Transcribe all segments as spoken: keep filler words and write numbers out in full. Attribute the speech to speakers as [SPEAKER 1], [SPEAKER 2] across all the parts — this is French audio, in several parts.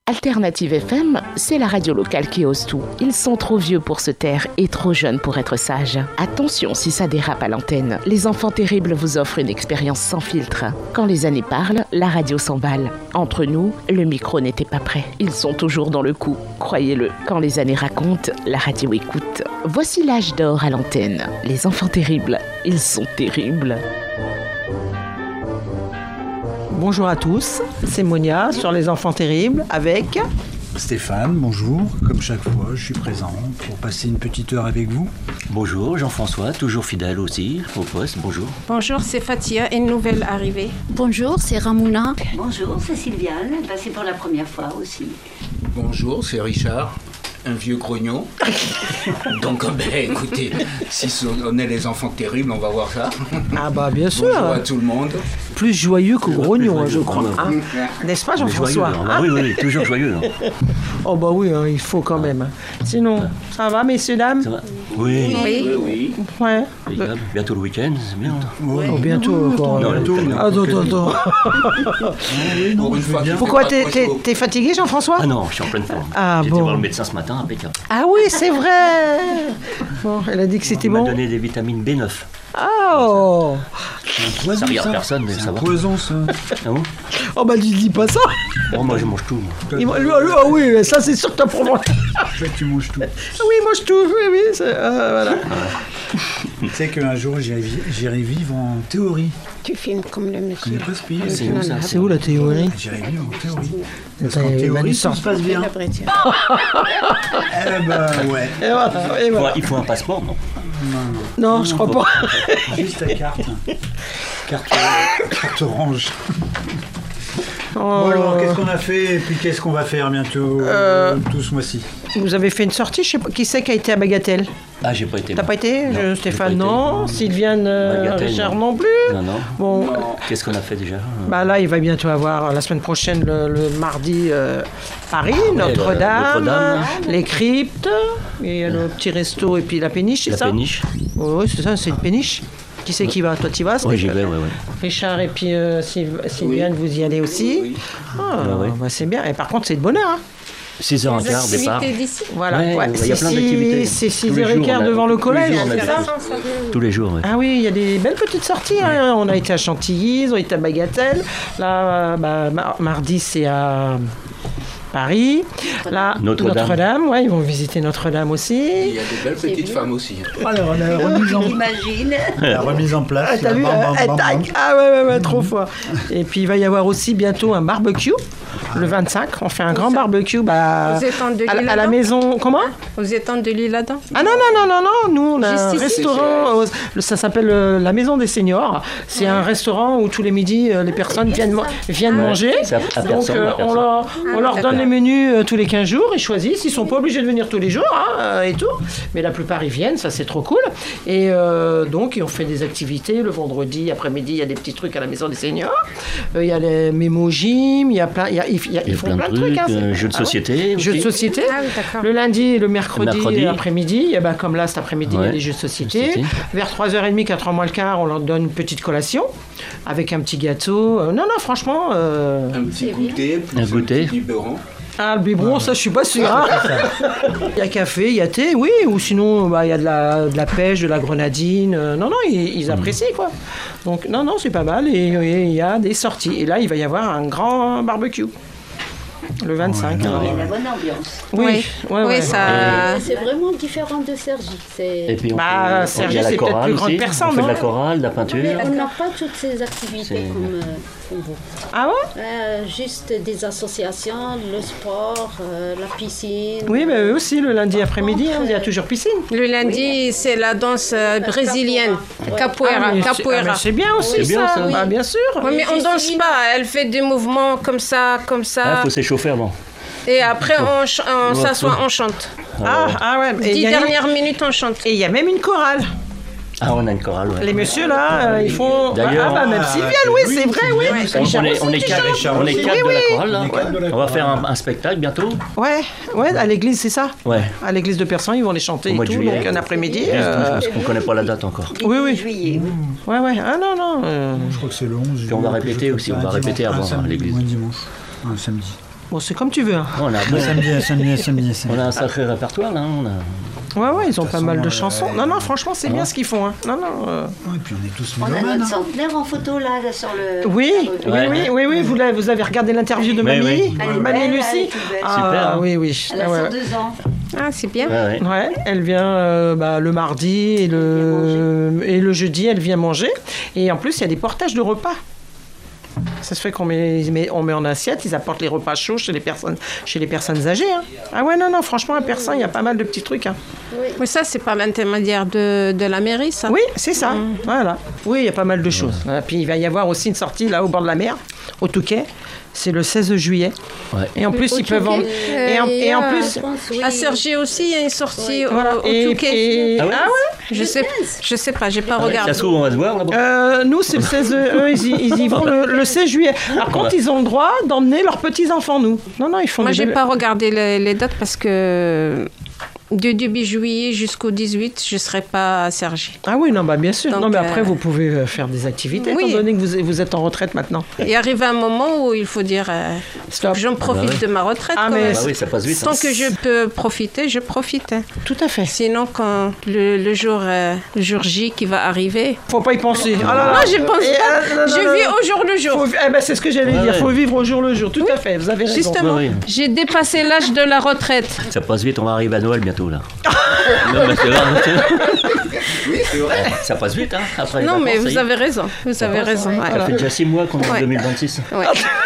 [SPEAKER 1] Alternative F M, c'est la radio locale qui ose tout. Ils sont trop vieux pour se taire et trop jeunes pour être sages. Attention si ça dérape à l'antenne. Les enfants terribles vous offrent une expérience sans filtre. Quand les années parlent, la radio s'emballe. Entre nous, le micro n'était pas prêt. Ils sont toujours dans le coup, croyez-le. Quand les années racontent, la radio écoute. Voici l'âge d'or à l'antenne. Les enfants terribles, ils sont terribles.
[SPEAKER 2] Bonjour à tous, c'est Monia sur Les Enfants Terribles avec...
[SPEAKER 3] Stéphane, bonjour. Comme chaque fois, je suis présent pour passer une petite heure avec vous.
[SPEAKER 4] Bonjour, Jean-François, toujours fidèle aussi au poste, bonjour.
[SPEAKER 5] Bonjour, c'est Fatia, une nouvelle arrivée.
[SPEAKER 6] Bonjour, c'est Ramona.
[SPEAKER 7] Bonjour, c'est Sylviane, bah, c'est pour la première fois aussi.
[SPEAKER 8] Bonjour, c'est Richard. Un vieux grognon. Donc, ben, écoutez, si on est les enfants terribles, on va voir ça.
[SPEAKER 2] Ah bah bien sûr.
[SPEAKER 8] Bonjour à tout le monde.
[SPEAKER 2] Plus joyeux que grognon, hein, je crois. Hein. N'est-ce pas, Jean-François,
[SPEAKER 4] hein? Oui, oui, oui, toujours joyeux. Hein.
[SPEAKER 2] Oh bah oui, hein, il faut quand même. Sinon, ça va, messieurs, dames?
[SPEAKER 4] Ça va? Oui.
[SPEAKER 5] Oui.
[SPEAKER 8] Oui, oui.
[SPEAKER 2] Ouais.
[SPEAKER 4] Bientôt le week-end, c'est bien.
[SPEAKER 3] Oui.
[SPEAKER 2] Oh, bientôt encore.
[SPEAKER 3] Non, bientôt.
[SPEAKER 2] Attends, attends, attends.
[SPEAKER 3] Oui, non,
[SPEAKER 8] Pour une fois,
[SPEAKER 2] Pourquoi
[SPEAKER 8] pas
[SPEAKER 2] t'es,
[SPEAKER 8] trop
[SPEAKER 2] t'es,
[SPEAKER 8] chaud.
[SPEAKER 2] t'es fatigué, Jean-François?
[SPEAKER 4] Ah non, je suis en pleine forme.
[SPEAKER 2] Ah,
[SPEAKER 4] J'ai
[SPEAKER 2] bon.
[SPEAKER 4] été voir le médecin ce matin, impeccable.
[SPEAKER 2] Ah oui, c'est vrai. Bon, elle a dit que c'était
[SPEAKER 4] Il m'a
[SPEAKER 2] bon.
[SPEAKER 4] donné des vitamines B neuf.
[SPEAKER 2] Oh.
[SPEAKER 3] Poison,
[SPEAKER 4] Ça regarde personne, mais
[SPEAKER 3] c'est
[SPEAKER 4] ça
[SPEAKER 3] un
[SPEAKER 4] va.
[SPEAKER 3] poison, ça.
[SPEAKER 4] Ah bon?
[SPEAKER 2] Oh bah tu dis pas ça.
[SPEAKER 4] Bon, moi je mange tout. Moi.
[SPEAKER 2] Il m'a- lui, ah oui, ça c'est sûr que t'as pour moi.
[SPEAKER 3] Toi, tu manges tout.
[SPEAKER 2] Oui, moi je touche, oui, oui. c'est- euh, voilà.
[SPEAKER 3] Tu sais qu'un jour, j'irai, vi- j'irai vivre en théorie.
[SPEAKER 5] Tu filmes comme le
[SPEAKER 3] Je
[SPEAKER 5] monsieur.
[SPEAKER 3] connais pas ce pays.
[SPEAKER 4] C'est où ça?
[SPEAKER 2] C'est où la théorie?
[SPEAKER 3] J'irai vivre en théorie. Parce
[SPEAKER 2] Attends,
[SPEAKER 3] qu'en
[SPEAKER 2] il y a
[SPEAKER 3] théorie,
[SPEAKER 2] Manu
[SPEAKER 3] tout
[SPEAKER 2] sort.
[SPEAKER 3] se passe bien. Eh ben, ouais.
[SPEAKER 2] Et voilà, et
[SPEAKER 4] Il faut,
[SPEAKER 2] voilà.
[SPEAKER 4] il faut un passeport, non?
[SPEAKER 2] Non, je crois pas.
[SPEAKER 3] Juste ta carte. Carte, carte orange.
[SPEAKER 2] Oh.
[SPEAKER 3] Bon alors, qu'est-ce qu'on a fait et puis qu'est-ce qu'on va faire bientôt euh, tout ce mois-ci?
[SPEAKER 2] Vous avez fait une sortie, je sais pas qui c'est qui a été à Bagatelle.
[SPEAKER 4] Ah, j'ai pas été.
[SPEAKER 2] T'as
[SPEAKER 4] moi.
[SPEAKER 2] pas été?
[SPEAKER 4] Non,
[SPEAKER 2] Je-
[SPEAKER 4] j'ai
[SPEAKER 2] Stéphane,
[SPEAKER 4] pas été.
[SPEAKER 2] non. Sylviane, euh,
[SPEAKER 4] Bagatelle,
[SPEAKER 2] Richard,
[SPEAKER 4] non.
[SPEAKER 2] non plus.
[SPEAKER 4] Non, non.
[SPEAKER 2] Bon,
[SPEAKER 4] Qu'est-ce qu'on a fait déjà?
[SPEAKER 2] bah là, il va bientôt avoir la semaine prochaine, le, le mardi, euh, Paris, Notre-Dame,
[SPEAKER 4] Notre-Dame.
[SPEAKER 2] les cryptes, et euh, le petit resto et puis la péniche, c'est
[SPEAKER 4] La
[SPEAKER 2] ça?
[SPEAKER 4] péniche.
[SPEAKER 2] Oui, c'est ça, c'est une péniche. Qui c'est qui va? Toi, tu y vas?
[SPEAKER 4] Oui, j'y
[SPEAKER 2] Stéphane?
[SPEAKER 4] vais, ouais, ouais.
[SPEAKER 2] Richard et puis euh, Syl- Sylviane, vous y allez aussi?
[SPEAKER 8] Oui.
[SPEAKER 2] Ah,
[SPEAKER 4] Ouais, ouais.
[SPEAKER 2] bah, c'est bien. Et par contre, c'est de bonheur, hein?
[SPEAKER 4] six heures quinze,
[SPEAKER 5] Les
[SPEAKER 4] départ.
[SPEAKER 5] activités d'ici.
[SPEAKER 2] Voilà,
[SPEAKER 4] Ouais,
[SPEAKER 2] ouais,
[SPEAKER 4] il y a
[SPEAKER 2] c'est
[SPEAKER 4] plein
[SPEAKER 2] six-
[SPEAKER 4] d'activités.
[SPEAKER 2] c'est
[SPEAKER 4] Tous les
[SPEAKER 2] six heures
[SPEAKER 4] jours,
[SPEAKER 2] quinze
[SPEAKER 4] on a-
[SPEAKER 2] devant le
[SPEAKER 4] tous les
[SPEAKER 2] collège.
[SPEAKER 4] jours, on a
[SPEAKER 2] c'est
[SPEAKER 4] des-
[SPEAKER 2] ça?
[SPEAKER 4] Tous les jours, ouais.
[SPEAKER 2] Ah oui, il y a des belles petites sorties. Hein. On a été à Chantilly, ils ont été à Bagatelle. Là, bah, mar- mardi, c'est à Paris. Là,
[SPEAKER 4] Notre-Dame.
[SPEAKER 2] Notre-Dame, ouais, ils vont visiter Notre-Dame
[SPEAKER 8] Il
[SPEAKER 2] aussi.
[SPEAKER 8] y a des belles petites femmes aussi.
[SPEAKER 3] Alors, la remise en,
[SPEAKER 7] Imagine.
[SPEAKER 3] la remise en place.
[SPEAKER 2] Ah, t'as vu?
[SPEAKER 3] Bam, bam,
[SPEAKER 2] euh,
[SPEAKER 3] bam,
[SPEAKER 2] tac.
[SPEAKER 3] bam.
[SPEAKER 2] Ah ouais, ouais, ouais, trop fort. Et puis, il va y avoir aussi bientôt un barbecue. Le vingt-cinq, on fait un grand barbecue bah,
[SPEAKER 5] Vous êtes en
[SPEAKER 2] à,
[SPEAKER 5] Delhi
[SPEAKER 2] la- à la
[SPEAKER 5] là-dedans
[SPEAKER 2] maison. Comment?
[SPEAKER 5] Vous êtes en Delhi là-dedans?
[SPEAKER 2] Ah non, non, non, non, non, nous on a un
[SPEAKER 5] Juste ici.
[SPEAKER 2] restaurant, euh, ça s'appelle euh, la Maison des Seniors. C'est un restaurant où tous les midis euh, les personnes viennent, mo- viennent manger.
[SPEAKER 4] C'est à- à
[SPEAKER 2] Donc
[SPEAKER 4] personne,
[SPEAKER 2] euh,
[SPEAKER 4] à
[SPEAKER 2] on
[SPEAKER 4] personne.
[SPEAKER 2] leur, on leur
[SPEAKER 5] d'accord.
[SPEAKER 2] donne les menus euh, tous les quinze jours, ils choisissent, ils sont pas obligés de venir tous les jours hein, euh, et tout. Mais la plupart ils viennent, ça c'est trop cool. Et euh, donc on fait des activités le vendredi après-midi, il y a des petits trucs à la Maison des Seniors. Euh, Il y a les mémo gym, il y a plein, il y a, il y a-
[SPEAKER 4] Il y
[SPEAKER 2] ils
[SPEAKER 4] a
[SPEAKER 2] font
[SPEAKER 4] plein de
[SPEAKER 2] plein de trucs.
[SPEAKER 4] trucs,
[SPEAKER 2] hein, c'est-
[SPEAKER 4] euh, jeux de
[SPEAKER 2] Ah ouais.
[SPEAKER 4] société
[SPEAKER 2] Jeux de
[SPEAKER 4] aussi.
[SPEAKER 2] société.
[SPEAKER 5] Ah oui, d'accord.
[SPEAKER 2] Le lundi et le mercredi,
[SPEAKER 4] Le mercredi.
[SPEAKER 2] après-midi, et ben comme là cet après-midi, il y a
[SPEAKER 4] Ouais.
[SPEAKER 2] des jeux de société.
[SPEAKER 4] Société.
[SPEAKER 2] Vers trois heures trente, quatre heures moins le quart, on leur donne une petite collation avec un petit gâteau. Euh, non, non, franchement. euh,
[SPEAKER 8] Un petit goûter, plus
[SPEAKER 4] Un goûter.
[SPEAKER 8] petit biberon.
[SPEAKER 2] Ah, le biberon, ça, je suis pas sûr. hein. Il y a café, il y a thé, oui, ou sinon, bah, il y a de la, de la pêche, de la grenadine. euh, non, non, ils, ils apprécient, quoi. Donc, non, non, c'est pas mal. Et et il y a des sorties. Et là, il va y avoir un grand barbecue. Le vingt-cinq.
[SPEAKER 7] Il y
[SPEAKER 2] hein.
[SPEAKER 7] a la bonne ambiance.
[SPEAKER 2] Oui, ouais,
[SPEAKER 5] Oui,
[SPEAKER 2] ouais.
[SPEAKER 5] ça.
[SPEAKER 6] C'est vraiment différent de Sergi.
[SPEAKER 4] Et
[SPEAKER 6] C'est...
[SPEAKER 4] puis on
[SPEAKER 2] Bah,
[SPEAKER 4] fait,
[SPEAKER 2] Sergi,
[SPEAKER 4] il y a la
[SPEAKER 2] c'est peut-être
[SPEAKER 4] chorale
[SPEAKER 2] plus grande
[SPEAKER 4] aussi.
[SPEAKER 2] personne,
[SPEAKER 4] On fait de la
[SPEAKER 2] non
[SPEAKER 4] chorale, de la peinture.
[SPEAKER 6] Mais on n'a pas toutes ces activités
[SPEAKER 4] C'est-
[SPEAKER 6] comme, euh, comme vous.
[SPEAKER 2] Ah ouais?
[SPEAKER 6] Euh, juste des associations, le sport, euh, la piscine.
[SPEAKER 2] Oui, mais eux aussi, le lundi après-midi, hein, il y a toujours piscine.
[SPEAKER 5] Le lundi, c'est la danse euh, brésilienne. Capoeira.
[SPEAKER 2] Ah, mais c'est- ah,
[SPEAKER 5] Capoeira.
[SPEAKER 2] mais c'est bien aussi,
[SPEAKER 4] C'est bien,
[SPEAKER 2] ça.
[SPEAKER 4] ça.
[SPEAKER 2] Bah, bien sûr.
[SPEAKER 5] Oui, mais on danse pas. Elle fait des mouvements comme ça, comme
[SPEAKER 4] Il
[SPEAKER 5] ça.
[SPEAKER 4] faut s'échauffer avant.
[SPEAKER 5] Et après, on, ch- on
[SPEAKER 4] Ouais.
[SPEAKER 5] s'assoit, on chante.
[SPEAKER 2] Ah, ah ouais. Et il
[SPEAKER 5] Dix
[SPEAKER 2] y a-
[SPEAKER 5] dernières minutes, on chante.
[SPEAKER 2] et il y a même une chorale.
[SPEAKER 4] Ah, on a une chorale, ouais.
[SPEAKER 2] Les messieurs, là, euh, ils font...
[SPEAKER 4] D'ailleurs,
[SPEAKER 2] ah, bah, même
[SPEAKER 3] ah,
[SPEAKER 2] Sylviane,
[SPEAKER 3] c'est
[SPEAKER 2] oui,
[SPEAKER 3] lui
[SPEAKER 2] c'est vrai, oui.
[SPEAKER 4] On, on est, on est quatre,
[SPEAKER 3] Richard
[SPEAKER 4] on est
[SPEAKER 3] aussi.
[SPEAKER 4] quatre
[SPEAKER 2] Oui,
[SPEAKER 4] de la
[SPEAKER 2] oui.
[SPEAKER 4] chorale, là.
[SPEAKER 3] On est quatre de la
[SPEAKER 4] On va
[SPEAKER 3] chorale.
[SPEAKER 4] faire un, un spectacle bientôt.
[SPEAKER 2] Ouais, ouais, à l'église, c'est ça.
[SPEAKER 4] Ouais.
[SPEAKER 2] À l'église de Persan, ils vont les chanter
[SPEAKER 4] Au
[SPEAKER 2] et
[SPEAKER 4] mois de
[SPEAKER 2] tout,
[SPEAKER 4] juillet.
[SPEAKER 2] donc un après-midi.
[SPEAKER 4] Juste,
[SPEAKER 2] euh,
[SPEAKER 4] Parce qu'on connaît pas la date encore.
[SPEAKER 2] Oui, oui.
[SPEAKER 7] Juillet.
[SPEAKER 2] Ouais, ouais. Ah non, non. euh,
[SPEAKER 3] Je crois que c'est le onze.
[SPEAKER 4] Puis on va répéter aussi, on va répéter avant,
[SPEAKER 3] un
[SPEAKER 4] à
[SPEAKER 3] samedi,
[SPEAKER 4] l'église.
[SPEAKER 3] ou un dimanche, un samedi.
[SPEAKER 2] Bon, c'est comme tu veux. Hein.
[SPEAKER 4] On a,
[SPEAKER 3] Ça me dit, ça me dit, ça me dit, ça me dit.
[SPEAKER 4] on a un sacré répertoire là. On a...
[SPEAKER 2] Ouais, ouais, ils ont
[SPEAKER 3] De toute
[SPEAKER 2] pas
[SPEAKER 3] façon,
[SPEAKER 2] mal de
[SPEAKER 3] euh,
[SPEAKER 2] chansons.
[SPEAKER 3] ouais.
[SPEAKER 2] Non, non, franchement, c'est bien ce qu'ils font. Hein. Non, non. euh,
[SPEAKER 3] Ouais, et puis on est tous
[SPEAKER 7] On a
[SPEAKER 3] mélomanes.
[SPEAKER 7] notre
[SPEAKER 3] hein.
[SPEAKER 7] centenaire en photo là, là, sur le.
[SPEAKER 2] Oui,
[SPEAKER 7] sur le-
[SPEAKER 2] oui,
[SPEAKER 4] Ouais.
[SPEAKER 2] oui, oui, oui. Vous, l'avez- vous avez regardé l'interview de
[SPEAKER 4] Oui,
[SPEAKER 2] Mamie,
[SPEAKER 4] oui.
[SPEAKER 7] Elle est
[SPEAKER 2] Mamie
[SPEAKER 7] belle, elle
[SPEAKER 2] Lucie.
[SPEAKER 7] est toute belle.
[SPEAKER 2] Ah,
[SPEAKER 4] Super, hein.
[SPEAKER 2] oui, oui.
[SPEAKER 7] Elle a
[SPEAKER 2] Ah, ouais, ouais.
[SPEAKER 7] cent deux ans.
[SPEAKER 5] Ah, c'est bien.
[SPEAKER 4] Ouais, ouais.
[SPEAKER 2] Ouais, elle vient euh, bah, le mardi et le, et le jeudi, elle vient manger. Et en plus, il y a des portages de repas. Ça se fait qu'on met, met- on met en assiette, ils apportent les repas chauds chez les personnes, chez les personnes âgées. Hein. Ah ouais, non, non, franchement, à Persin, il y a pas mal de petits trucs. Hein.
[SPEAKER 5] Mais ça, c'est par l'intermédiaire de, de la mairie, ça.
[SPEAKER 2] Oui, c'est ça. Voilà. Oui, il y a pas mal de choses. Voilà. Puis il va y avoir aussi une sortie là au bord de la mer, au Touquet. C'est le seize juillet.
[SPEAKER 4] Ouais.
[SPEAKER 2] Et en plus, ils peuvent en...
[SPEAKER 5] Euh,
[SPEAKER 2] Et en, et en
[SPEAKER 5] il y a-
[SPEAKER 2] plus...
[SPEAKER 6] Je pense, oui.
[SPEAKER 5] À Cergy aussi, il y a une sortie au,
[SPEAKER 2] Voilà.
[SPEAKER 5] au
[SPEAKER 2] Et,
[SPEAKER 5] Touquet.
[SPEAKER 2] et-
[SPEAKER 4] Ah ouais
[SPEAKER 2] ah ouais.
[SPEAKER 5] Je sais, je sais pas, j'ai pas
[SPEAKER 4] Ça
[SPEAKER 5] regardé.
[SPEAKER 4] se trouve, on va se voir là-bas.
[SPEAKER 2] Euh, nous, c'est le seize. Eux, ils y, ils y vont le, le seize juillet. Par contre, ils ont le droit d'emmener leurs petits-enfants, nous. Non, non, ils font
[SPEAKER 5] Moi,
[SPEAKER 2] des
[SPEAKER 5] j'ai
[SPEAKER 2] belles-
[SPEAKER 5] pas regardé les, les dates parce que du début juillet jusqu'au dix-huit, je serai pas à Cergy.
[SPEAKER 2] Ah oui, non, bah bien sûr.
[SPEAKER 5] Donc,
[SPEAKER 2] non, mais après,
[SPEAKER 5] euh,
[SPEAKER 2] vous pouvez euh, faire des activités,
[SPEAKER 5] oui.
[SPEAKER 2] étant donné que vous, vous êtes en retraite maintenant.
[SPEAKER 5] Il arrive un moment où il faut dire euh,
[SPEAKER 2] Stop.
[SPEAKER 5] j'en profite
[SPEAKER 4] bah ouais.
[SPEAKER 5] de ma retraite.
[SPEAKER 2] Ah,
[SPEAKER 5] quand
[SPEAKER 2] mais
[SPEAKER 5] même.
[SPEAKER 4] Bah oui, ça passe vite.
[SPEAKER 5] Tant
[SPEAKER 4] hein.
[SPEAKER 5] que je peux profiter, je profite. hein.
[SPEAKER 2] Tout à fait.
[SPEAKER 5] Sinon, quand le, le jour, euh, le jour J qui va arriver,
[SPEAKER 2] Faut pas y penser. Ah là là.
[SPEAKER 5] moi je pense
[SPEAKER 2] Et,
[SPEAKER 5] pas.
[SPEAKER 2] euh, non, non,
[SPEAKER 5] je
[SPEAKER 2] non,
[SPEAKER 5] vis
[SPEAKER 2] non.
[SPEAKER 5] au jour le jour.
[SPEAKER 2] Faut vi- eh ben, c'est ce que j'allais
[SPEAKER 4] Ouais,
[SPEAKER 2] dire.
[SPEAKER 4] ouais.
[SPEAKER 2] Faut vivre au jour le jour. Tout à fait. Vous avez raison.
[SPEAKER 5] Justement,
[SPEAKER 4] Oui, oui.
[SPEAKER 5] j'ai dépassé l'âge de la retraite.
[SPEAKER 4] Ça passe vite, on va arriver à Noël bientôt là. Non, mais c'est vrai,
[SPEAKER 8] Oui, c'est vrai.
[SPEAKER 4] ça passe vite, hein. Après les
[SPEAKER 5] Non, mais
[SPEAKER 4] vacances, ça y
[SPEAKER 5] vous
[SPEAKER 4] est.
[SPEAKER 5] avez raison. Vous avez raison. ouais.
[SPEAKER 4] Ça fait déjà six mois qu'on est en
[SPEAKER 5] Ouais.
[SPEAKER 4] deux mille vingt-six.
[SPEAKER 5] Ouais.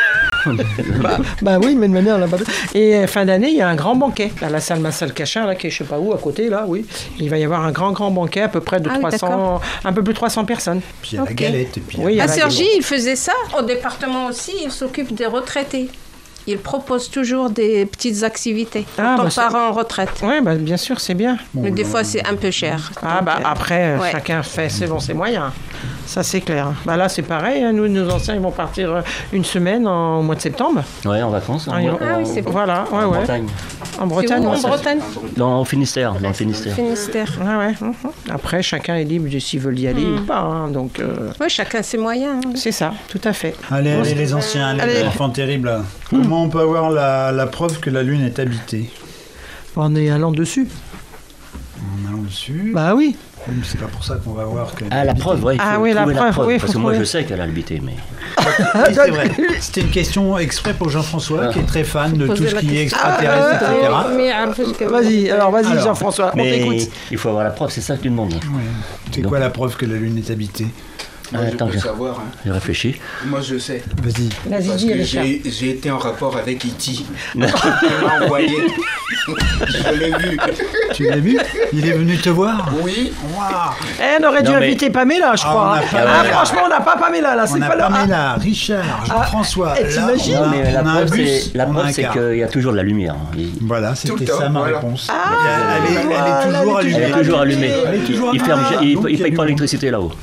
[SPEAKER 2] Bah oui, mais de manière, on a pas... Et euh, fin d'année, il y a un grand banquet à la salle Marcel Cachin, là, qui est je sais pas où, à côté, là, oui. Il va y avoir un grand, grand banquet, à peu près de
[SPEAKER 5] Ah oui,
[SPEAKER 2] trois cents,
[SPEAKER 5] d'accord.
[SPEAKER 2] un peu plus de trois cents personnes.
[SPEAKER 3] Puis il y a la
[SPEAKER 5] Ok.
[SPEAKER 3] galette. Et puis,
[SPEAKER 2] Oui, il y a
[SPEAKER 5] À
[SPEAKER 2] la-
[SPEAKER 5] Cergy, il faisait ça. Au département aussi, il s'occupe des retraités. Il propose toujours des petites activités quand
[SPEAKER 2] Ah,
[SPEAKER 5] on
[SPEAKER 2] bah, c'est-
[SPEAKER 5] part en retraite.
[SPEAKER 2] Oui, bah, bien sûr, c'est bien.
[SPEAKER 3] Bon,
[SPEAKER 5] Mais des
[SPEAKER 3] bah,
[SPEAKER 5] fois, c'est un peu cher.
[SPEAKER 2] Ah
[SPEAKER 5] Donc,
[SPEAKER 2] bah
[SPEAKER 5] euh,
[SPEAKER 2] après, euh,
[SPEAKER 5] ouais.
[SPEAKER 2] chacun fait selon ses moyens. Ça, c'est clair. Bah là, c'est pareil. hein. Nous, nos anciens, ils vont partir euh, une semaine en, au mois de septembre.
[SPEAKER 4] Ouais, en vacances. En,
[SPEAKER 2] Ah, ils vont-
[SPEAKER 5] Ah oui, c'est bon.
[SPEAKER 2] Voilà, ouais,
[SPEAKER 4] en
[SPEAKER 2] ouais.
[SPEAKER 4] Bretagne.
[SPEAKER 2] En
[SPEAKER 5] C'est
[SPEAKER 2] Bretagne.
[SPEAKER 5] où, en
[SPEAKER 2] ouais, ça-
[SPEAKER 5] Bretagne
[SPEAKER 4] Dans, au Finistère. Dans le Finistère.
[SPEAKER 5] Finistère.
[SPEAKER 2] Ouais, ouais. mhm. Après, chacun est libre de s'ils veulent y aller ou pas. hein. Donc, euh,
[SPEAKER 5] Oui, chacun ses moyens. hein.
[SPEAKER 2] c'est ça, tout à fait.
[SPEAKER 3] Allez, allez, les anciens, allez,
[SPEAKER 2] Allez.
[SPEAKER 3] les enfants terribles. Comment on peut avoir la, la preuve que la Lune est habitée?
[SPEAKER 2] En y allant dessus.
[SPEAKER 3] En allant dessus.
[SPEAKER 2] Bah oui.
[SPEAKER 3] Oui, mais c'est pas pour ça qu'on va voir que.
[SPEAKER 4] Ah, la preuve, ouais. Il faut
[SPEAKER 2] Ah oui, la
[SPEAKER 4] trouver
[SPEAKER 2] preuve, oui, faut
[SPEAKER 4] Parce que moi,
[SPEAKER 2] trouver.
[SPEAKER 4] je sais qu'elle a habité, mais.
[SPEAKER 3] Oui, c'est vrai. C'était une question exprès pour Jean-François, qui est très fan de tout
[SPEAKER 5] Posez
[SPEAKER 3] ce
[SPEAKER 5] la
[SPEAKER 3] qui est
[SPEAKER 5] question.
[SPEAKER 3] extraterrestre,
[SPEAKER 2] Ah,
[SPEAKER 3] et cetera.
[SPEAKER 5] Mais, alors, parce que-
[SPEAKER 2] Vas-y, alors vas-y,
[SPEAKER 3] Alors.
[SPEAKER 2] Jean-François, on
[SPEAKER 4] Mais
[SPEAKER 2] t'écoute.
[SPEAKER 4] il faut avoir la preuve, c'est ça que tu demandes.
[SPEAKER 3] Ouais. C'est
[SPEAKER 4] Donc-
[SPEAKER 3] quoi la preuve que la Lune est habitée?
[SPEAKER 8] Moi, je
[SPEAKER 4] Attends,
[SPEAKER 8] peux
[SPEAKER 4] je-
[SPEAKER 8] savoir. hein.
[SPEAKER 4] J'ai réfléchi.
[SPEAKER 8] Moi, je sais.
[SPEAKER 3] Vas-y.
[SPEAKER 2] Vas-y,
[SPEAKER 8] Parce
[SPEAKER 2] dis,
[SPEAKER 8] que
[SPEAKER 2] Richard.
[SPEAKER 8] j'ai j'ai été en rapport avec E T Il m'a envoyé. Je l'ai vu.
[SPEAKER 3] Tu l'as vu? Il est venu te voir?
[SPEAKER 8] Oui.
[SPEAKER 3] Waouh!
[SPEAKER 2] Eh, on aurait dû
[SPEAKER 4] Non, mais-
[SPEAKER 2] inviter Pamela, je
[SPEAKER 3] Ah,
[SPEAKER 2] crois.
[SPEAKER 3] on a
[SPEAKER 2] hein.
[SPEAKER 3] Pamela.
[SPEAKER 2] Ah, franchement, on n'a pas Pamela, là.
[SPEAKER 3] On
[SPEAKER 2] C'est
[SPEAKER 3] a
[SPEAKER 2] pas là.
[SPEAKER 3] Pamela, Richard, Jean-François.
[SPEAKER 2] eh,
[SPEAKER 3] Là,
[SPEAKER 2] t'imagines?
[SPEAKER 3] on a-
[SPEAKER 4] Non, mais la
[SPEAKER 3] on a un
[SPEAKER 4] preuve,
[SPEAKER 3] bus,
[SPEAKER 4] c'est, la
[SPEAKER 3] on a
[SPEAKER 4] preuve,
[SPEAKER 3] un
[SPEAKER 4] c'est
[SPEAKER 3] car.
[SPEAKER 4] qu'il y a toujours de la lumière. Il-
[SPEAKER 3] Voilà,
[SPEAKER 8] Tout
[SPEAKER 3] c'était
[SPEAKER 8] le temps,
[SPEAKER 3] ça ma
[SPEAKER 8] voilà.
[SPEAKER 3] réponse.
[SPEAKER 2] Ah,
[SPEAKER 3] elle, est, elle est
[SPEAKER 2] voilà,
[SPEAKER 3] toujours
[SPEAKER 2] elle est
[SPEAKER 4] Elle est
[SPEAKER 3] allumée.
[SPEAKER 4] toujours allumée.
[SPEAKER 3] Elle est toujours
[SPEAKER 4] Il, il ferme,
[SPEAKER 3] allumée.
[SPEAKER 4] il,
[SPEAKER 3] Donc,
[SPEAKER 4] il
[SPEAKER 3] il y a
[SPEAKER 4] paye
[SPEAKER 3] du
[SPEAKER 4] pas
[SPEAKER 3] monde.
[SPEAKER 4] l'électricité là-haut.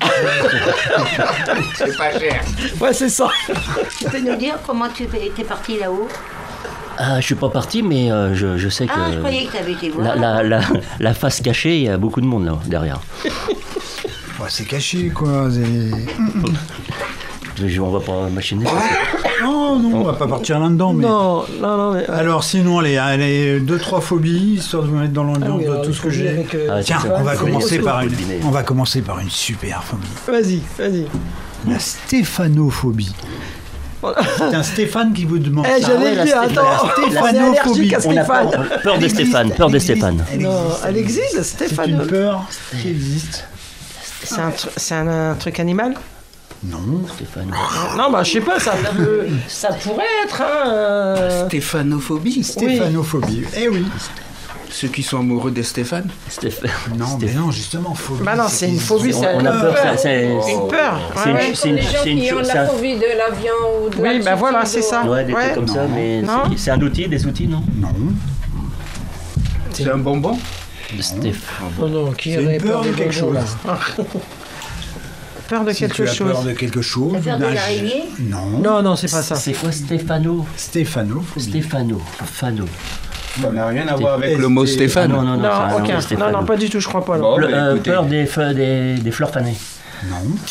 [SPEAKER 8] C'est pas cher.
[SPEAKER 2] Ouais, c'est ça.
[SPEAKER 7] Tu peux nous dire comment tu étais parti là-haut?
[SPEAKER 4] Ah, je suis pas parti, mais euh, je, je sais que.
[SPEAKER 7] Ah, je croyais que tu avais été
[SPEAKER 4] La,
[SPEAKER 7] voir.
[SPEAKER 4] la, la, la face cachée, il y a beaucoup de monde là derrière.
[SPEAKER 3] Ouais, c'est caché, quoi. c'est-
[SPEAKER 4] Je, on va pas machiner. parce que-
[SPEAKER 3] Non, non, on va pas partir là-dedans. Mais...
[SPEAKER 2] Non, non, non. Mais...
[SPEAKER 3] Alors, sinon, allez, allez, deux, trois phobies, histoire de me mettre dans l'ambiance
[SPEAKER 2] Ah oui,
[SPEAKER 3] de
[SPEAKER 2] alors,
[SPEAKER 3] tout
[SPEAKER 2] il
[SPEAKER 3] ce
[SPEAKER 2] faut
[SPEAKER 3] que
[SPEAKER 2] dire
[SPEAKER 3] j'ai.
[SPEAKER 2] avec, euh,
[SPEAKER 4] Ah,
[SPEAKER 3] Tiens,
[SPEAKER 4] c'est
[SPEAKER 3] on va
[SPEAKER 4] ça.
[SPEAKER 3] commencer
[SPEAKER 4] Faut-
[SPEAKER 3] par
[SPEAKER 4] faut
[SPEAKER 3] une.
[SPEAKER 4] deviner.
[SPEAKER 3] On va commencer par une super phobie.
[SPEAKER 2] Vas-y, vas-y.
[SPEAKER 3] La stéphanophobie. C'est un Stéphane qui vous demande
[SPEAKER 2] Eh,
[SPEAKER 3] ça.
[SPEAKER 2] j'allais
[SPEAKER 4] la
[SPEAKER 2] le dire,
[SPEAKER 4] Stéphane-
[SPEAKER 2] attends.
[SPEAKER 3] la
[SPEAKER 2] On est
[SPEAKER 3] stéphanophobie.
[SPEAKER 2] allergique à
[SPEAKER 4] On a
[SPEAKER 2] Stéphane.
[SPEAKER 4] peur, peur
[SPEAKER 3] Elle
[SPEAKER 4] des
[SPEAKER 3] existe,
[SPEAKER 4] Stéphane, peur
[SPEAKER 3] elle
[SPEAKER 4] des
[SPEAKER 3] existe,
[SPEAKER 4] Stéphane.
[SPEAKER 3] elle
[SPEAKER 2] Non,
[SPEAKER 3] existe,
[SPEAKER 2] elle existe,
[SPEAKER 3] C'est
[SPEAKER 2] Stéphane.
[SPEAKER 3] une peur qui existe.
[SPEAKER 2] C'est un, tr- c'est un, un truc animal?
[SPEAKER 3] Non.
[SPEAKER 4] Stéphane.
[SPEAKER 2] Non, bah je sais pas, ça peut... Ça pourrait être, hein. euh,
[SPEAKER 8] Stéphanophobie.
[SPEAKER 3] Stéphanophobie. Eh oui.
[SPEAKER 8] Ceux qui sont amoureux de Stéphane.
[SPEAKER 4] Stéphane.
[SPEAKER 3] Non, mais
[SPEAKER 4] Stéphane.
[SPEAKER 3] non, justement, phobie.
[SPEAKER 2] Bah non, c'est une phobie,
[SPEAKER 4] On,
[SPEAKER 2] c'est
[SPEAKER 4] on a peur, c'est- c'est.
[SPEAKER 2] Une peur.
[SPEAKER 4] C'est
[SPEAKER 2] ouais,
[SPEAKER 4] une,
[SPEAKER 2] ouais.
[SPEAKER 4] c'est une,
[SPEAKER 5] Les gens
[SPEAKER 4] c'est une
[SPEAKER 5] qui ont
[SPEAKER 4] chose.
[SPEAKER 5] la
[SPEAKER 4] c'est un-
[SPEAKER 5] phobie de l'avion ou de
[SPEAKER 2] Oui,
[SPEAKER 5] l'altitude
[SPEAKER 2] bah voilà, c'est
[SPEAKER 5] ou-
[SPEAKER 2] ça.
[SPEAKER 4] Ouais, des
[SPEAKER 2] Ouais.
[SPEAKER 4] trucs comme ça, mais
[SPEAKER 2] Non.
[SPEAKER 4] c'est- c'est un outil, des outils, non?
[SPEAKER 3] Non.
[SPEAKER 8] C'est un bonbon.
[SPEAKER 4] De Stéphane.
[SPEAKER 2] Non, non, qui
[SPEAKER 3] C'est une
[SPEAKER 2] aurait
[SPEAKER 3] peur de
[SPEAKER 2] des
[SPEAKER 3] quelque
[SPEAKER 2] bonbons,
[SPEAKER 3] chose.
[SPEAKER 2] là Peur de
[SPEAKER 3] Si
[SPEAKER 2] quelque
[SPEAKER 3] tu as
[SPEAKER 2] chose.
[SPEAKER 3] peur de quelque chose.
[SPEAKER 7] La peur de
[SPEAKER 3] d'un-
[SPEAKER 7] l'araignée?
[SPEAKER 3] Non.
[SPEAKER 2] Non, non, c'est pas ça.
[SPEAKER 4] C'est quoi Stéphano?
[SPEAKER 3] Stéphanophobie.
[SPEAKER 4] Stéphano. Fano.
[SPEAKER 8] Ça n'a rien à voir avec
[SPEAKER 3] Sté-
[SPEAKER 8] le mot
[SPEAKER 3] Sté-
[SPEAKER 8] Stéphane.
[SPEAKER 4] Ah non, non, non.
[SPEAKER 2] Non,
[SPEAKER 4] ça,
[SPEAKER 2] aucun. Non,
[SPEAKER 4] Stéphano.
[SPEAKER 2] non, pas du tout, je crois pas. là.
[SPEAKER 8] Bon,
[SPEAKER 4] Le-
[SPEAKER 8] bah,
[SPEAKER 4] euh,
[SPEAKER 8] écoutez.
[SPEAKER 4] peur des, feux- des, des fleurs fanées.
[SPEAKER 3] Non.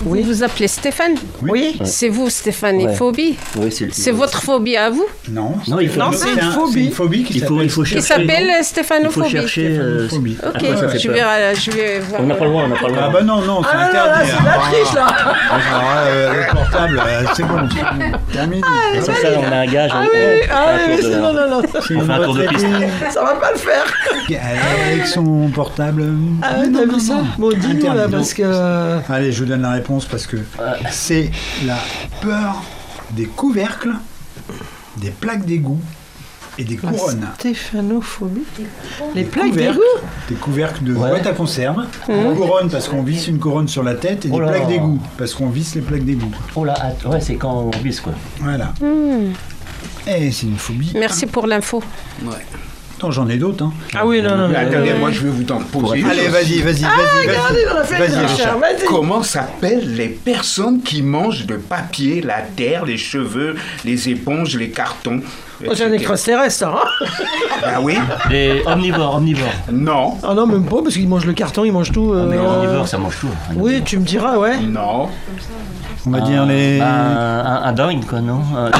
[SPEAKER 2] Oui.
[SPEAKER 5] Vous vous appelez Stéphane?
[SPEAKER 2] Oui.
[SPEAKER 5] C'est vous, stéphanéphobie?
[SPEAKER 4] Oui, c'est le-
[SPEAKER 5] C'est votre phobie à vous?
[SPEAKER 3] Non,
[SPEAKER 4] Non, il faut,
[SPEAKER 2] Non, c'est une
[SPEAKER 3] un-
[SPEAKER 2] phobie.
[SPEAKER 3] c'est une phobie qui
[SPEAKER 4] il faut,
[SPEAKER 3] s'appelle
[SPEAKER 4] il faut
[SPEAKER 5] Qui
[SPEAKER 4] chercher.
[SPEAKER 5] s'appelle
[SPEAKER 4] Il faut
[SPEAKER 5] stéphanophobie.
[SPEAKER 4] chercher. euh,
[SPEAKER 3] Stéphanophobie.
[SPEAKER 4] à
[SPEAKER 5] Ok,
[SPEAKER 4] quoi ça fait
[SPEAKER 5] je
[SPEAKER 4] peur.
[SPEAKER 5] vais, euh, je vais voir.
[SPEAKER 4] On n'a pas le droit, on n'a pas le
[SPEAKER 3] Ah
[SPEAKER 4] droit.
[SPEAKER 3] bah non, non, c'est
[SPEAKER 2] Ah là là,
[SPEAKER 3] interdit.
[SPEAKER 2] c'est
[SPEAKER 3] hein.
[SPEAKER 2] la triche là.
[SPEAKER 3] Ah, euh, le portable, euh, c'est bon. Terminé.
[SPEAKER 4] Sur ça, on a un gage.
[SPEAKER 2] Ah
[SPEAKER 4] on-
[SPEAKER 2] oui,
[SPEAKER 4] on
[SPEAKER 2] ah
[SPEAKER 4] fait un
[SPEAKER 2] oui,
[SPEAKER 4] tour de-
[SPEAKER 2] c'est- non, non, non.
[SPEAKER 3] C'est
[SPEAKER 4] On
[SPEAKER 3] une
[SPEAKER 4] fait un tour de piste.
[SPEAKER 3] retraitée
[SPEAKER 2] Ça va pas le faire.
[SPEAKER 3] avec son portable.
[SPEAKER 2] Ah ouais,
[SPEAKER 3] Non,
[SPEAKER 2] t'as
[SPEAKER 3] non,
[SPEAKER 2] vu ça?
[SPEAKER 3] non.
[SPEAKER 2] Bon, dis-nous là,
[SPEAKER 3] Interdit.
[SPEAKER 2] parce que...
[SPEAKER 3] Allez, je vous donne la réponse parce que c'est la peur des couvercles, des plaques d'égout et des couronnes.
[SPEAKER 2] Stéphanophobie. Les plaques
[SPEAKER 3] Couvercles,
[SPEAKER 2] d'égout.
[SPEAKER 3] des couvercles de
[SPEAKER 4] Ouais.
[SPEAKER 3] boîte à conserve, des couronnes parce qu'on visse une couronne sur la tête et des
[SPEAKER 4] Oh là.
[SPEAKER 3] plaques d'égout parce qu'on visse les plaques d'égout.
[SPEAKER 4] Oh là, att- ouais, c'est quand on vise quoi.
[SPEAKER 3] Voilà. Et c'est une phobie.
[SPEAKER 5] Merci pour l'info.
[SPEAKER 8] Ouais.
[SPEAKER 3] Attends, j'en ai d'autres. Hein.
[SPEAKER 2] Ah oui, non, non,
[SPEAKER 8] Mais
[SPEAKER 2] non.
[SPEAKER 8] attendez,
[SPEAKER 2] euh,
[SPEAKER 8] moi je vais vous en poser. une
[SPEAKER 3] Allez,
[SPEAKER 8] chose.
[SPEAKER 3] vas-y, vas-y, vas-y,
[SPEAKER 2] Regardez, on a
[SPEAKER 3] vas-y.
[SPEAKER 2] fait
[SPEAKER 3] Vas-y,
[SPEAKER 2] le
[SPEAKER 3] Richard.
[SPEAKER 2] Richard, vas-y.
[SPEAKER 8] Comment s'appellent les personnes qui mangent le papier, la terre, les cheveux, les éponges, les cartons?
[SPEAKER 2] Oh, c'est un extraterrestre, hein.
[SPEAKER 8] Ah oui?
[SPEAKER 4] Les omnivores, omnivores.
[SPEAKER 8] Non,
[SPEAKER 2] Ah non, même pas, parce qu'ils mangent le carton, ils mangent tout. euh,
[SPEAKER 4] Mais les omnivores, ça mange tout.
[SPEAKER 2] Oui, tu me diras, ouais.
[SPEAKER 8] non.
[SPEAKER 3] On va dire les.
[SPEAKER 4] Bah, un, un dingue quoi, non Un-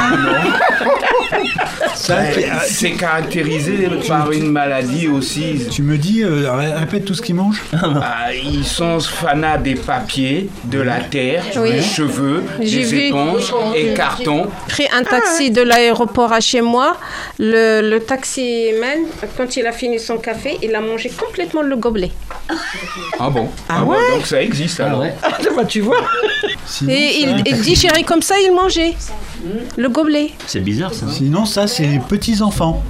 [SPEAKER 3] Ça,
[SPEAKER 8] Euh, C'est caractérisé par une maladie aussi.
[SPEAKER 3] tu me dis, euh, ré- répète tout ce qu'ils mangent.
[SPEAKER 8] Ah, ils sont fanats des papiers, de la terre,
[SPEAKER 5] Oui.
[SPEAKER 8] des cheveux,
[SPEAKER 5] J'ai
[SPEAKER 8] des
[SPEAKER 5] vu.
[SPEAKER 8] éponges et cartons.
[SPEAKER 5] Pris un taxi de l'aéroport à chez moi. Le, le taximan, quand il a fini son café, il a mangé complètement le gobelet.
[SPEAKER 8] Ah bon?
[SPEAKER 2] Ah
[SPEAKER 8] bon,
[SPEAKER 2] ouais?
[SPEAKER 8] donc ça existe
[SPEAKER 4] Ah
[SPEAKER 8] alors.
[SPEAKER 4] ouais.
[SPEAKER 2] Ah, bah, tu vois.
[SPEAKER 3] Sinon,
[SPEAKER 5] Et
[SPEAKER 3] ça,
[SPEAKER 5] il, il digérait comme ça, il mangeait. Le gobelet.
[SPEAKER 4] C'est bizarre ça.
[SPEAKER 3] Sinon, ça, c'est les petits-enfants.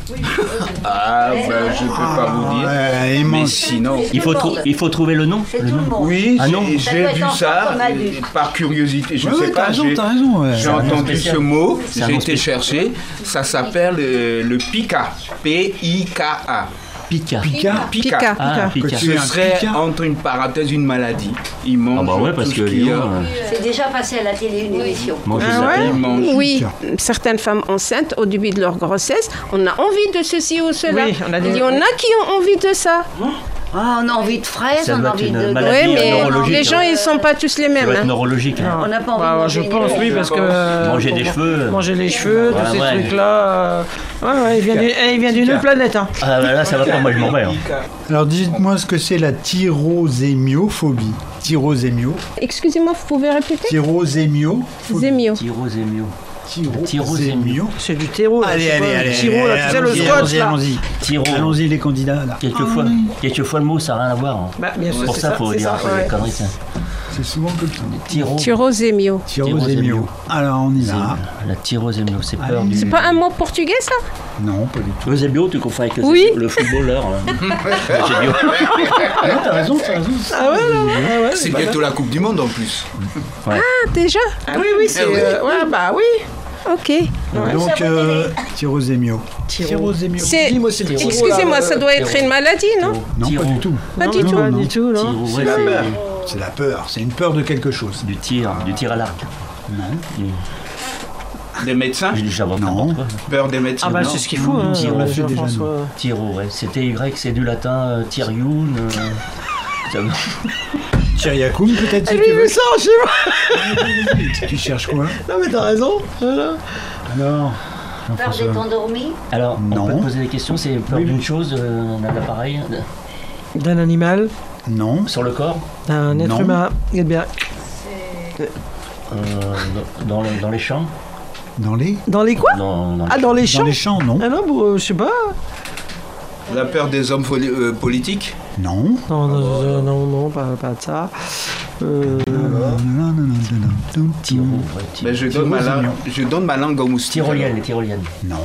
[SPEAKER 8] Ah ben je peux pas vous dire.
[SPEAKER 3] Ouais, ils
[SPEAKER 8] Mais
[SPEAKER 3] mangent.
[SPEAKER 8] sinon.
[SPEAKER 4] Il faut, trou- il faut trouver le nom.
[SPEAKER 7] C'est
[SPEAKER 4] Le
[SPEAKER 7] tout le
[SPEAKER 4] nom.
[SPEAKER 7] monde.
[SPEAKER 8] Oui,
[SPEAKER 4] Ah non.
[SPEAKER 8] j'ai-
[SPEAKER 7] Ça
[SPEAKER 8] j'ai
[SPEAKER 7] doit être
[SPEAKER 8] vu
[SPEAKER 7] enfant
[SPEAKER 8] ça
[SPEAKER 7] comme adulte.
[SPEAKER 8] euh, par curiosité. Je
[SPEAKER 3] Ouais,
[SPEAKER 8] sais
[SPEAKER 3] ouais, t'as
[SPEAKER 8] pas,
[SPEAKER 3] raison,
[SPEAKER 8] j'ai
[SPEAKER 3] t'as raison. Ouais.
[SPEAKER 8] j'ai
[SPEAKER 4] un nom
[SPEAKER 8] entendu
[SPEAKER 4] spécial.
[SPEAKER 8] ce mot,
[SPEAKER 4] C'est un
[SPEAKER 8] j'ai
[SPEAKER 4] nom
[SPEAKER 8] été
[SPEAKER 4] spécial.
[SPEAKER 8] chercher. Ça s'appelle euh, le pica. P I K A.
[SPEAKER 4] Pika.
[SPEAKER 3] Pika.
[SPEAKER 8] Pica.
[SPEAKER 5] Pica.
[SPEAKER 4] Ah, Pika.
[SPEAKER 3] Que tu-
[SPEAKER 8] Ce
[SPEAKER 3] un
[SPEAKER 8] serait
[SPEAKER 3] pica.
[SPEAKER 8] entre une parenthèse une maladie. Ils mangent
[SPEAKER 4] Ah bah ouais, parce
[SPEAKER 8] tout
[SPEAKER 4] que
[SPEAKER 8] ce qu'il y a.
[SPEAKER 4] Léon, euh,
[SPEAKER 7] C'est déjà passé à la télé une émission.
[SPEAKER 4] manger
[SPEAKER 2] Ah
[SPEAKER 4] sa
[SPEAKER 2] ouais
[SPEAKER 4] terre.
[SPEAKER 8] Ils mangent.
[SPEAKER 5] Oui, certaines femmes enceintes, au début de leur grossesse, on a envie de ceci ou cela.
[SPEAKER 2] Oui, on a des-
[SPEAKER 5] Il y en a qui ont envie de ça.
[SPEAKER 7] Ah, on a envie de fraises,
[SPEAKER 4] Ça
[SPEAKER 7] on
[SPEAKER 4] doit
[SPEAKER 7] a
[SPEAKER 4] être
[SPEAKER 7] envie
[SPEAKER 4] une
[SPEAKER 7] de...
[SPEAKER 4] maladie.
[SPEAKER 5] Oui, mais
[SPEAKER 4] neurologique,
[SPEAKER 5] les gens,
[SPEAKER 4] hein.
[SPEAKER 5] ils sont pas tous les
[SPEAKER 4] Ça
[SPEAKER 5] mêmes.
[SPEAKER 4] doit être
[SPEAKER 5] hein.
[SPEAKER 4] neurologique. hein.
[SPEAKER 7] On n'a pas envie
[SPEAKER 2] Bah,
[SPEAKER 7] de manger
[SPEAKER 2] je
[SPEAKER 7] une
[SPEAKER 2] pense, oui,
[SPEAKER 7] éponge.
[SPEAKER 2] parce que...
[SPEAKER 4] Manger des cheveux.
[SPEAKER 2] Manger les cheveux, tous
[SPEAKER 4] Ouais,
[SPEAKER 2] ces
[SPEAKER 4] ouais.
[SPEAKER 2] trucs-là. euh, Ouais, ouais, il vient du- eh, il vient d'une autre planète, hein.
[SPEAKER 4] Ah bah là, ça va pas, moi je m'en vais. hein.
[SPEAKER 3] Alors, dites-moi ce que c'est la tyrosémiophobie. Tyrosémio.
[SPEAKER 5] Excusez-moi, vous pouvez répéter
[SPEAKER 3] Tyrosémio.
[SPEAKER 5] Zémio.
[SPEAKER 4] Tyrosémio.
[SPEAKER 3] Tyrosémio.
[SPEAKER 4] Tyrosémio.
[SPEAKER 2] C'est du terreau. là,
[SPEAKER 3] Allez,
[SPEAKER 2] c'est
[SPEAKER 3] allez,
[SPEAKER 2] pas
[SPEAKER 3] allez.
[SPEAKER 2] le Tiro, là, tu sais, le
[SPEAKER 3] allons-y,
[SPEAKER 2] scotch,
[SPEAKER 3] allons-y,
[SPEAKER 2] là.
[SPEAKER 3] allons-y.
[SPEAKER 4] Tyro.
[SPEAKER 3] Allons-y, les candidats, là.
[SPEAKER 4] Quelquefois, quelquefois le mot ça n'a rien à voir. hein.
[SPEAKER 2] Bah, bien sûr,
[SPEAKER 4] Pour
[SPEAKER 2] c'est
[SPEAKER 4] ça,
[SPEAKER 2] ça,
[SPEAKER 4] faut
[SPEAKER 2] c'est
[SPEAKER 4] dire
[SPEAKER 2] ça,
[SPEAKER 4] un peu
[SPEAKER 2] ouais.
[SPEAKER 4] des conneries. ça.
[SPEAKER 3] C'est souvent comme ça.
[SPEAKER 4] Tyro.
[SPEAKER 5] Tyrozémio.
[SPEAKER 3] Tyrosémio. Alors, on y va.
[SPEAKER 4] La tyrosémio, c'est peur
[SPEAKER 3] Allez.
[SPEAKER 4] du.
[SPEAKER 5] C'est pas un mot portugais, ça?
[SPEAKER 3] Non, pas du tout.
[SPEAKER 4] Eusebio, tu confonds avec le,
[SPEAKER 5] Oui.
[SPEAKER 4] le footballeur. là. Eusebio.
[SPEAKER 3] Non, t'as raison, t'as raison.
[SPEAKER 2] Ah ouais, non, ah ouais,
[SPEAKER 8] C'est
[SPEAKER 2] pas
[SPEAKER 8] bientôt la Coupe du Monde en plus.
[SPEAKER 5] Ah, déjà?
[SPEAKER 2] Ah oui, oui, c'est...
[SPEAKER 8] Eh oui.
[SPEAKER 2] euh, ouais, bah oui.
[SPEAKER 5] Ok.
[SPEAKER 3] Donc, euh, tyrosémio.
[SPEAKER 2] Tiro.
[SPEAKER 3] Tyrosémio.
[SPEAKER 5] C'est-
[SPEAKER 2] Dis-moi, c'est le Tiro,
[SPEAKER 5] Excusez-moi,
[SPEAKER 2] là,
[SPEAKER 5] ça
[SPEAKER 2] euh,
[SPEAKER 5] doit être une maladie, non?
[SPEAKER 3] Non,
[SPEAKER 4] Tyro.
[SPEAKER 3] pas du tout.
[SPEAKER 5] Pas
[SPEAKER 2] non,
[SPEAKER 5] du
[SPEAKER 2] non,
[SPEAKER 5] tout.
[SPEAKER 2] Pas du tout, non.
[SPEAKER 4] Tyro, ouais,
[SPEAKER 2] C'est la-
[SPEAKER 4] c'est
[SPEAKER 3] C'est la peur. C'est une peur de quelque chose.
[SPEAKER 4] du tir, du tir à l'arc.
[SPEAKER 3] Non.
[SPEAKER 8] Des médecins?
[SPEAKER 4] Je dis j'invente
[SPEAKER 3] Non.
[SPEAKER 4] n'importe quoi.
[SPEAKER 8] Peur des médecins?
[SPEAKER 2] Ah bah
[SPEAKER 8] non.
[SPEAKER 2] c'est ce qu'il faut, hein,
[SPEAKER 4] Tiro,
[SPEAKER 3] on l'a fait déjà,
[SPEAKER 2] Jean-François.
[SPEAKER 4] Tyro, ouais. C'était Y, c'est du latin, euh, Tyriun. euh, ça va.
[SPEAKER 3] Tyriakoum, peut-être, si
[SPEAKER 2] J'ai
[SPEAKER 3] tu
[SPEAKER 2] vu
[SPEAKER 3] veux.
[SPEAKER 2] ça chez moi.
[SPEAKER 3] Tu cherches quoi?
[SPEAKER 2] Non mais t'as raison. Voilà.
[SPEAKER 3] Alors,
[SPEAKER 7] Peur
[SPEAKER 3] Jean-François.
[SPEAKER 7] d'être endormi.
[SPEAKER 4] Alors,
[SPEAKER 3] Non.
[SPEAKER 4] on peut te poser des questions, c'est peur
[SPEAKER 3] Oui.
[SPEAKER 4] d'une chose, euh, d'un appareil,
[SPEAKER 2] D'un animal,
[SPEAKER 3] Non.
[SPEAKER 4] sur le corps,
[SPEAKER 2] d'un être
[SPEAKER 3] Non.
[SPEAKER 2] humain. Eh bien,
[SPEAKER 4] euh, dans, le- dans les champs,
[SPEAKER 3] Dans les
[SPEAKER 2] dans les quoi?
[SPEAKER 4] dans, dans les
[SPEAKER 2] Ah, dans les
[SPEAKER 3] Dans
[SPEAKER 2] champs.
[SPEAKER 3] les champs, non.
[SPEAKER 2] Ah non, bon, euh, je sais pas.
[SPEAKER 8] La peur des hommes foli- euh, politiques?
[SPEAKER 3] Non.
[SPEAKER 2] Non, non, non, non, non, pas, pas de ça. Euh,
[SPEAKER 4] Tyro, ouais, Tyro.
[SPEAKER 8] Ben, je, donne ma langue, je donne ma langue au moustique.
[SPEAKER 4] Tyrolienne, les tyroliennes.
[SPEAKER 3] Non.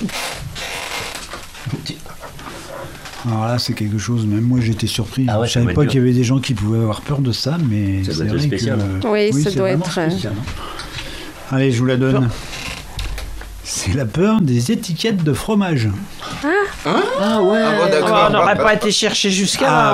[SPEAKER 4] Ty-
[SPEAKER 3] Alors là, c'est quelque chose, même moi j'étais surpris.
[SPEAKER 4] Ah ouais,
[SPEAKER 3] Je
[SPEAKER 4] ça doit
[SPEAKER 3] savais
[SPEAKER 4] être
[SPEAKER 3] pas
[SPEAKER 4] dur.
[SPEAKER 3] qu'il y avait des gens qui pouvaient avoir peur de ça, mais
[SPEAKER 4] Ça
[SPEAKER 3] c'est
[SPEAKER 4] doit être
[SPEAKER 3] vrai
[SPEAKER 4] spécial,
[SPEAKER 3] que...
[SPEAKER 5] Oui, ça
[SPEAKER 3] c'est
[SPEAKER 5] doit
[SPEAKER 3] vraiment
[SPEAKER 5] être, euh,
[SPEAKER 3] spécial, hein. Allez, je vous la donne. C'est la peur des étiquettes de fromage.
[SPEAKER 4] Ah ouais.
[SPEAKER 8] Ah bon, d'accord.
[SPEAKER 2] on n'aurait pas été chercher jusqu'à
[SPEAKER 3] Ah,
[SPEAKER 2] là.